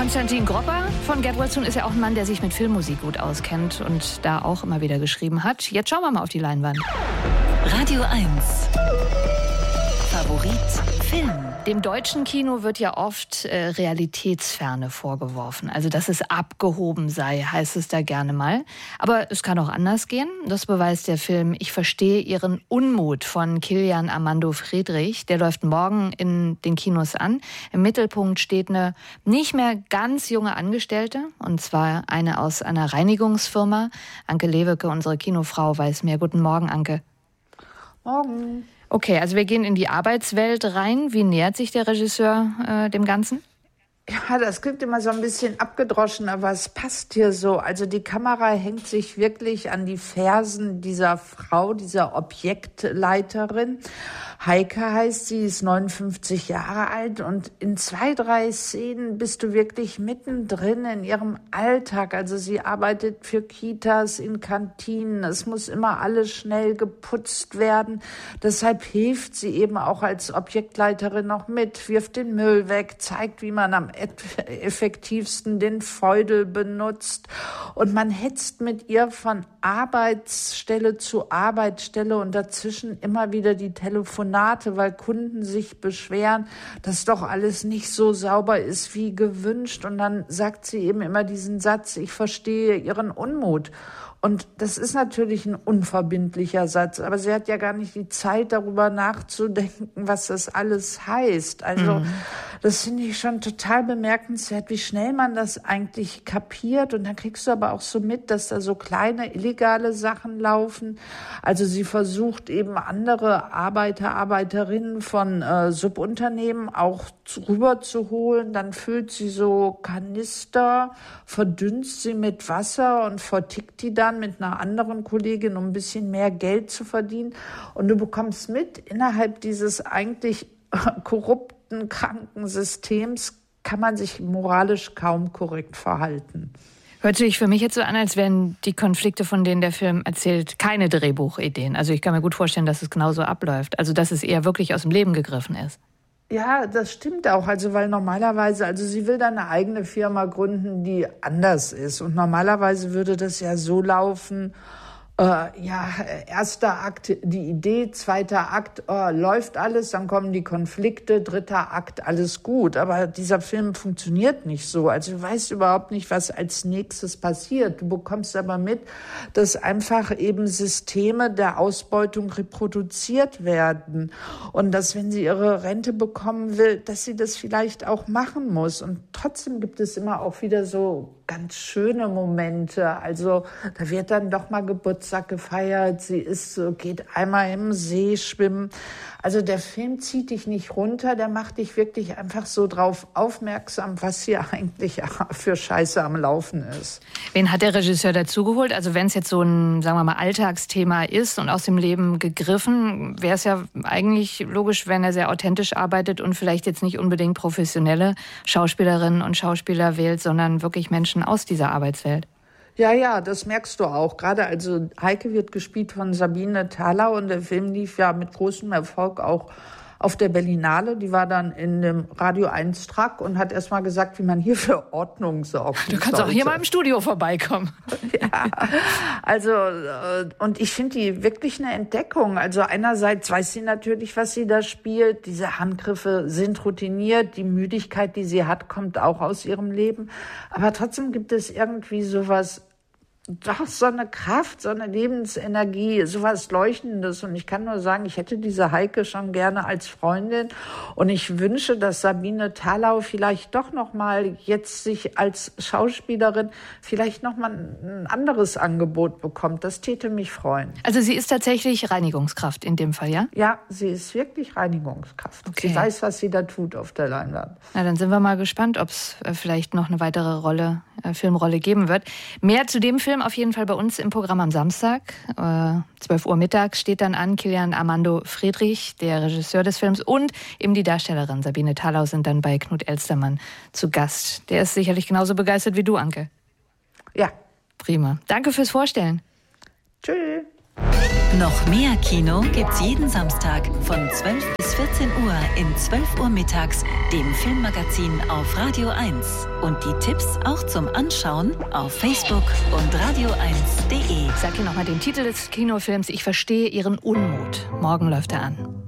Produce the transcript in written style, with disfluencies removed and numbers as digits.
Konstantin Gropper von Get Well Soon ist ja auch ein Mann, der sich mit Filmmusik gut auskennt und da auch immer wieder geschrieben hat. Jetzt schauen wir mal auf die Leinwand. Radio 1. Favorit Film. Dem deutschen Kino wird ja oft Realitätsferne vorgeworfen. Also, dass es abgehoben sei, heißt es da gerne mal. Aber es kann auch anders gehen. Das beweist der Film Ich verstehe Ihren Unmut von Kilian Armando Friedrich. Der läuft morgen in den Kinos an. Im Mittelpunkt steht eine nicht mehr ganz junge Angestellte. Und zwar eine aus einer Reinigungsfirma. Anke Lewicke, unsere Kinofrau, weiß mehr. Guten Morgen, Anke. Morgen. Okay, also wir gehen in die Arbeitswelt rein. Wie nähert sich der Regisseur dem Ganzen? Ja, das klingt immer so ein bisschen abgedroschen, aber es passt hier so. Also die Kamera hängt sich wirklich an die Fersen dieser Frau, dieser Objektleiterin. Heike heißt sie, ist 59 Jahre alt und in 2, 3 Szenen bist du wirklich mittendrin in ihrem Alltag. Also sie arbeitet für Kitas, in Kantinen. Es muss immer alles schnell geputzt werden. Deshalb hilft sie eben auch als Objektleiterin noch mit, wirft den Müll weg, zeigt, wie man am effektivsten den Feudel benutzt. Und man hetzt mit ihr von Arbeitsstelle zu Arbeitsstelle und dazwischen immer wieder die Telefonate, weil Kunden sich beschweren, dass doch alles nicht so sauber ist wie gewünscht. Und dann sagt sie eben immer diesen Satz, ich verstehe Ihren Unmut. Und das ist natürlich ein unverbindlicher Satz, aber sie hat ja gar nicht die Zeit, darüber nachzudenken, was das alles heißt. Also das finde ich schon total bemerkenswert, wie schnell man das eigentlich kapiert. Und dann kriegst du aber auch so mit, dass da so kleine illegale Sachen laufen. Also sie versucht eben andere Arbeiter, Arbeiterinnen von Subunternehmen auch rüberzuholen. Dann füllt sie so Kanister, verdünst sie mit Wasser und vertickt die dann mit einer anderen Kollegin, um ein bisschen mehr Geld zu verdienen. Und du bekommst mit, innerhalb dieses eigentlich korrupten, kranken Systems kann man sich moralisch kaum korrekt verhalten. Hört sich für mich jetzt so an, als wären die Konflikte, von denen der Film erzählt, keine Drehbuchideen. Also ich kann mir gut vorstellen, dass es genauso abläuft. Also dass es eher wirklich aus dem Leben gegriffen ist. Ja, das stimmt auch. Also, weil normalerweise, also sie will dann eine eigene Firma gründen, die anders ist. Und normalerweise würde das ja so laufen, erster Akt die Idee, zweiter Akt läuft alles, dann kommen die Konflikte, dritter Akt alles gut. Aber dieser Film funktioniert nicht so. Also du weißt überhaupt nicht, was als nächstes passiert. Du bekommst aber mit, dass einfach eben Systeme der Ausbeutung reproduziert werden. Und dass, wenn sie ihre Rente bekommen will, dass sie das vielleicht auch machen muss. Und trotzdem gibt es immer auch wieder so ganz schöne Momente. Also da wird dann doch mal Geburtstag gefeiert, geht einmal im See schwimmen. Also der Film zieht dich nicht runter, der macht dich wirklich einfach so drauf aufmerksam, was hier eigentlich für Scheiße am Laufen ist. Wen hat der Regisseur dazugeholt? Also wenn es jetzt so ein, sagen wir mal, Alltagsthema ist und aus dem Leben gegriffen, wäre es ja eigentlich logisch, wenn er sehr authentisch arbeitet und vielleicht jetzt nicht unbedingt professionelle Schauspielerinnen und Schauspieler wählt, sondern wirklich Menschen aus dieser Arbeitswelt. Ja, das merkst du auch. Gerade also Heike wird gespielt von Sabine Thalau und der Film lief ja mit großem Erfolg auch auf der Berlinale. Die war dann in dem Radio 1 Track und hat erst mal gesagt, wie man hier für Ordnung sorgt. Du kannst auch hier mal im Studio vorbeikommen. Ja, also und ich finde die wirklich eine Entdeckung. Also einerseits weiß sie natürlich, was sie da spielt. Diese Handgriffe sind routiniert. Die Müdigkeit, die sie hat, kommt auch aus ihrem Leben. Aber trotzdem gibt es irgendwie sowas, doch so eine Kraft, so eine Lebensenergie, sowas Leuchtendes. Und ich kann nur sagen, ich hätte diese Heike schon gerne als Freundin. Und ich wünsche, dass Sabine Thalau vielleicht doch noch mal jetzt sich als Schauspielerin vielleicht noch mal ein anderes Angebot bekommt. Das täte mich freuen. Also sie ist tatsächlich Reinigungskraft in dem Fall, ja? Ja, sie ist wirklich Reinigungskraft. Okay. Sie weiß, was sie da tut auf der Leinwand. Na, dann sind wir mal gespannt, ob es vielleicht noch eine weitere Filmrolle geben wird. Mehr zu dem Film auf jeden Fall bei uns im Programm am Samstag. 12 Uhr mittags steht dann an. Kilian Armando Friedrich, der Regisseur des Films, und eben die Darstellerin Sabine Thalau sind dann bei Knut Elstermann zu Gast. Der ist sicherlich genauso begeistert wie du, Anke. Ja. Prima. Danke fürs Vorstellen. Tschüss. Noch mehr Kino gibt's jeden Samstag von 12 bis 14 Uhr in 12 Uhr mittags, dem Filmmagazin auf Radio 1. Und die Tipps auch zum Anschauen auf Facebook und radio1.de. Ich sage hier nochmal den Titel des Kinofilms. Ich verstehe Ihren Unmut. Morgen läuft er an.